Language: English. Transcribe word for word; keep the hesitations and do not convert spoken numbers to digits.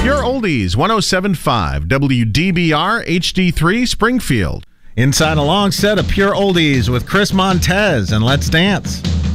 Pure Oldies, one oh seven point five, W D B R H D three, Springfield. Inside a long set of Pure Oldies with Chris Montez and Let's Dance.